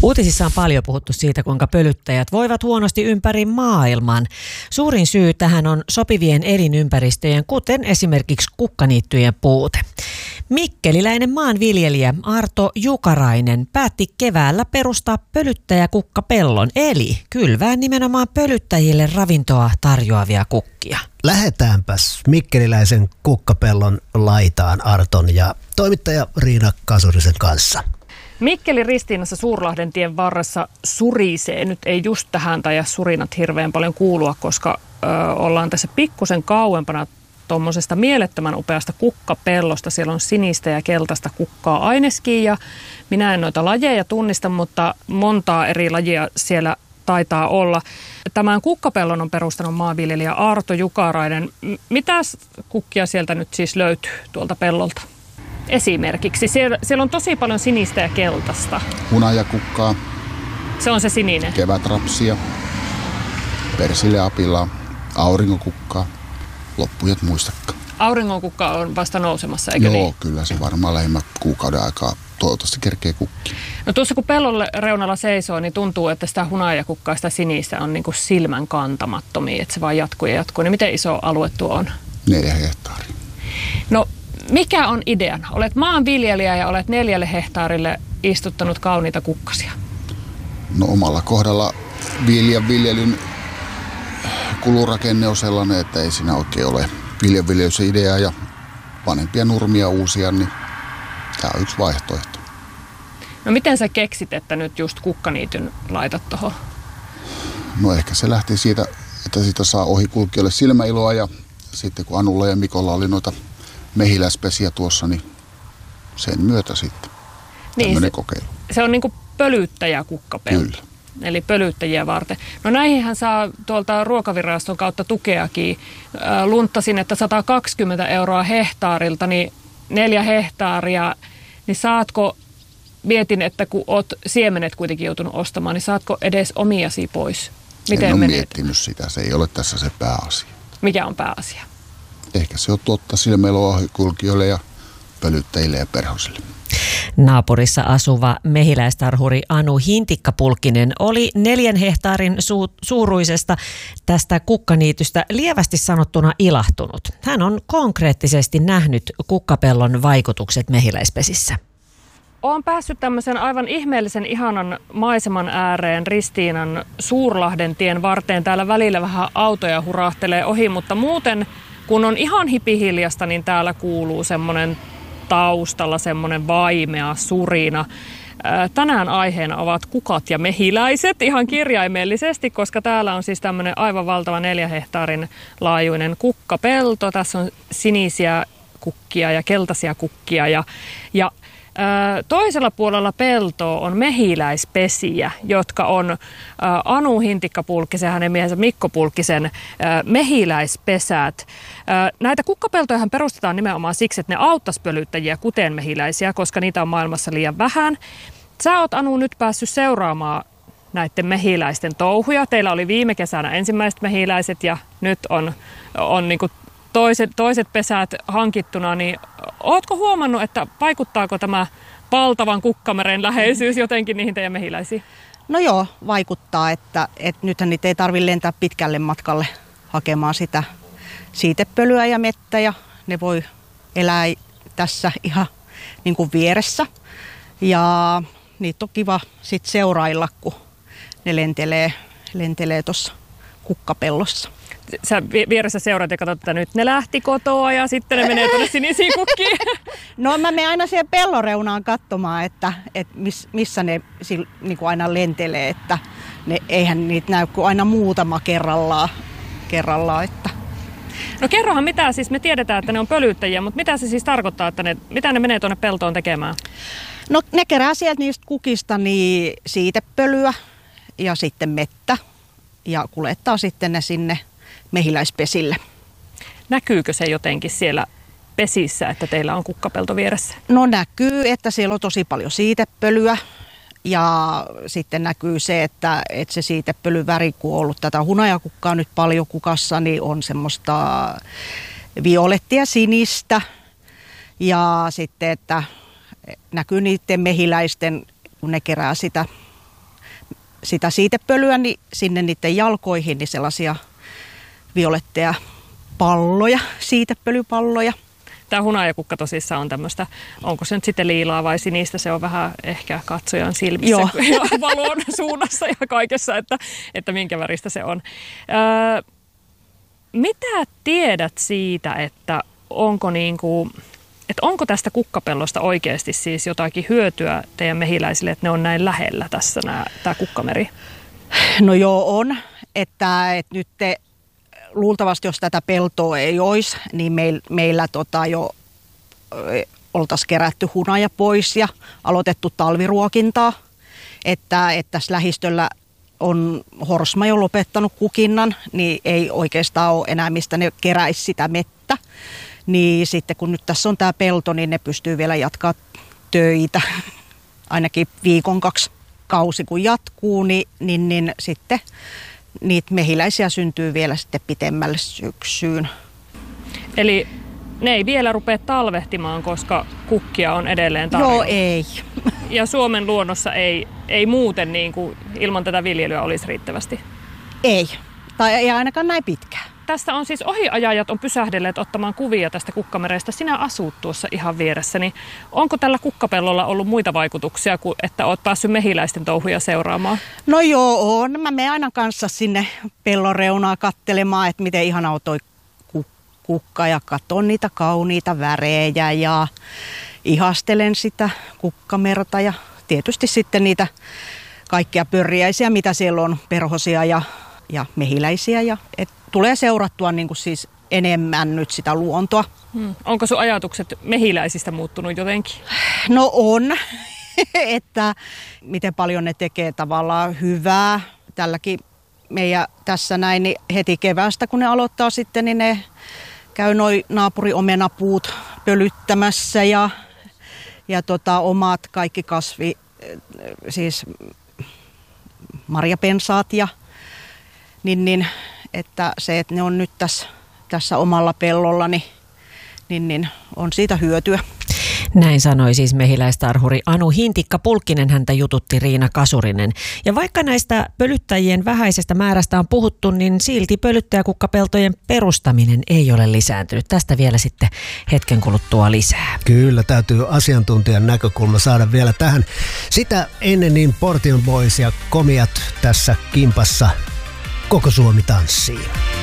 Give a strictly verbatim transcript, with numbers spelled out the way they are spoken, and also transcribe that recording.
Uutisissa on paljon puhuttu siitä, kuinka pölyttäjät voivat huonosti ympäri maailman. Suurin syy tähän on sopivien elinympäristöjen, kuten esimerkiksi kukkaniittyjen puute. Mikkeliläinen maanviljelijä Arto Jukarainen päätti keväällä perustaa pölyttäjäkukkapellon, eli kylvää nimenomaan pölyttäjille ravintoa tarjoavia kukkia. Lähdetäänpäs mikkeliläisen kukkapellon laitaan Arton ja toimittaja Riina Kasurisen kanssa. Mikkelin Ristiinassa Suurlahden tien varressa surisee. Nyt ei just tähän taida surinat hirveän paljon kuulua, koska ö, ollaan tässä pikkusen kauempana tuommoisesta mielettömän upeasta kukkapellosta. Siellä on sinistä ja keltaista kukkaa aineskin ja minä en noita lajeja tunnista, mutta montaa eri lajia siellä taitaa olla. Tämän kukkapellon on perustanut maanviljelijä Arto Jukarainen. Mitäs kukkia sieltä nyt siis löytyy tuolta pellolta? Esimerkiksi. Siellä, siellä on tosi paljon sinistä ja keltaista. Hunajakukkaa. Se on se sininen. Kevätrapsia. Persilleapilaa. Aurinkokukkaa. Loppujat muistakaan. Auringonkukka on vasta nousemassa, eikö Joo, niin? kyllä se varmaan lähimmän kuukauden aikaa toivottavasti kerkee kukkia. No tuossa kun pellon reunalla seisoo, niin tuntuu, että sitä hunajakukkaa, sitä sinistä on niin kuin silmän kantamattomia, että se vaan jatkuu ja jatkuu. Niin miten iso alue tuo on? Neljä hehtaaria. No mikä on ideana? Olet maanviljelijä ja olet neljälle hehtaarille istuttanut kauniita kukkasia. No omalla kohdalla viljan viljelyn kulurakenne on sellainen, että ei siinä oikein ole viljanviljelysidea ja vanhempia nurmia uusia, niin tämä on yksi vaihtoehto. No miten sä keksit, että nyt just kukkaniityn laitat tuohon? No ehkä se lähti siitä, että siitä saa ohikulkijoille silmäiloa ja sitten kun Anulla ja Mikolla oli noita mehiläispesiä tuossa, niin sen myötä sitten tämmöinen niin, kokeilu. Se on niin kuin pölyttäjäkukkapelto. Kyllä. Eli pölyttäjiä varten. No näihinhän saa tuolta Ruokaviraston kautta tukeakin. Lunttasin, että sata kaksikymmentä euroa hehtaarilta, niin neljä hehtaaria, niin saatko, mietin, että kun oot siemenet kuitenkin joutunut ostamaan, niin saatko edes omiasi pois? Miten en ole menet? miettinyt sitä, se ei ole tässä se pääasia. Mikä on pääasia? Ehkä se on tuottaa silmäiloa ohikulkijoille ja pölyttäjille ja perhosille. Naapurissa asuva mehiläistarhuri Anu Hintikkapulkkinen oli neljän hehtaarin su- suuruisesta tästä kukkaniitystä lievästi sanottuna ilahtunut. Hän on konkreettisesti nähnyt kukkapellon vaikutukset mehiläispesissä. Olen päässyt tämmöisen aivan ihmeellisen ihanan maiseman ääreen Ristiinan Suurlahden tien varteen. Täällä välillä vähän autoja hurahtelee ohi, mutta muuten kun on ihan hipihiljasta, niin täällä kuuluu semmoinen taustalla semmoinen vaimea surina. Tänään aiheena ovat kukat ja mehiläiset ihan kirjaimellisesti, koska täällä on siis tämmöinen aivan valtava neljä hehtaarin laajuinen kukkapelto. Tässä on sinisiä kukkia ja keltaisia kukkia ja, ja toisella puolella peltoa on mehiläispesiä, jotka on Anu Hintikkapulkkisen ja hänen miehensä Mikko Pulkkisen mehiläispesät. Näitä kukkapeltojahan perustetaan nimenomaan siksi, että ne auttaisi pölyttäjiä, kuten mehiläisiä, koska niitä on maailmassa liian vähän. Sä oot, Anu, nyt päässyt seuraamaan näiden mehiläisten touhuja. Teillä oli viime kesänä ensimmäiset mehiläiset ja nyt on, on niin kuin Toiset, toiset pesät hankittuna, niin ootko huomannut, että vaikuttaako tämä valtavan kukkameren läheisyys jotenkin niihin teidän mehiläisiin? No joo, vaikuttaa, että, että nythän niitä ei tarvitse lentää pitkälle matkalle hakemaan sitä siitepölyä ja mettä ja ne voi elää tässä ihan niin kuin vieressä. Ja niitä on kiva sitten seurailla, kun ne lentelee, lentelee tuossa kukkapellossa. Sä vieressä seuraat ja katsot, että nyt ne lähti kotoa ja sitten ne menee tuonne sinisiin kukkiin. No mä menen aina siihen pelloreunaan katsomaan, että, että missä ne niin kuin aina lentelee, että ne, eihän niitä näy kuin aina muutama kerrallaan. kerrallaan että. No kerrohan mitä, siis me tiedetään, että ne on pölyttäjiä, mutta mitä se siis tarkoittaa, että ne, mitä ne menee tuonne peltoon tekemään? No ne kerää sieltä niistä kukista niin siitepölyä ja sitten mettä ja kuljettaa sitten ne sinne mehiläispesille. Näkyykö se jotenkin siellä pesissä, että teillä on kukkapelto vieressä? No näkyy, että siellä on tosi paljon siitepölyä ja sitten näkyy se, että, että se siitepölyväri, kun on ollut tätä hunajakukkaa nyt paljon kukassa, niin on semmoista violettia sinistä ja sitten, että näkyy niiden mehiläisten, kun ne kerää sitä sitä siitepölyä, niin sinne niiden jalkoihin niin sellaisia violetteja palloja, siitepölypalloja. Tämä hunajakukka tosissaan on tämmöistä, onko se nyt sitten liilaa vai sinistä, se on vähän ehkä katsojan silmissä Joo. ja valon suunnassa ja kaikessa, että, että minkä väristä se on. Öö, mitä tiedät siitä, että onko, niinku, että onko tästä kukkapellosta oikeasti siis jotakin hyötyä teidän mehiläisille, että ne on näin lähellä tässä nämä, tämä kukkameri? No joo on, että, että nyt te, luultavasti jos tätä peltoa ei olisi, niin meil, meillä tota jo oltaisiin kerätty hunaja pois ja aloitettu talviruokintaa. Että, että tässä lähistöllä on Horsma jo lopettanut kukinnan, niin ei oikeastaan ole enää mistä ne keräisi sitä mettä. Niin sitten kun nyt tässä on tämä pelto, niin ne pystyy vielä jatkaa töitä. Ainakin viikon kaksi kausi kun jatkuu, niin, niin, niin sitten niitä mehiläisiä syntyy vielä sitten pitemmälle syksyyn. Eli ne ei vielä rupea talvehtimaan, koska kukkia on edelleen tarjolla? Joo, ei. Ja Suomen luonnossa ei, ei muuten niin kuin ilman tätä viljelyä olisi riittävästi? Ei. Tai ei ainakaan näin pitkään. Tästä on siis ohiajajat on pysähdelleet ottamaan kuvia tästä kukkamerestä. Sinä asut tuossa ihan vieressä, niin onko tällä kukkapellolla ollut muita vaikutuksia kuin että olet päässyt mehiläisten touhuja seuraamaan? No joo, on. Mä menen aina kanssa sinne pellon reunaa katselemaan, että miten ihana on toi kukka ja katson niitä kauniita värejä ja ihastelen sitä kukkamerta ja tietysti sitten niitä kaikkia pörriäisiä, mitä siellä on, perhosia ja, ja mehiläisiä. Ja, et tulee seurattua niin kuin siis enemmän nyt sitä luontoa. Hmm. Onko sun ajatukset mehiläisistä muuttunut jotenkin? No on, että miten paljon ne tekee tavallaan hyvää. Tälläkin meidän tässä näin, niin heti keväästä kun ne aloittaa sitten, niin ne käy noi naapuriomenapuut pölyttämässä ja, ja tota, omat kaikki kasvi, siis marjapensaat ja niin, niin että se, että ne on nyt tässä, tässä omalla pellolla, niin, niin, niin on siitä hyötyä. Näin sanoi siis mehiläistarhuri Anu Hintikka-Pulkkinen, häntä jututti Riina Kasurinen. Ja vaikka näistä pölyttäjien vähäisestä määrästä on puhuttu, niin silti pölyttäjäkukkapeltojen perustaminen ei ole lisääntynyt. Tästä vielä sitten hetken kuluttua lisää. Kyllä, täytyy asiantuntijan näkökulma saada vielä tähän. Sitä ennen niin Portion Boys ja Komiat tässä kimpassa Koko Suomi tanssii.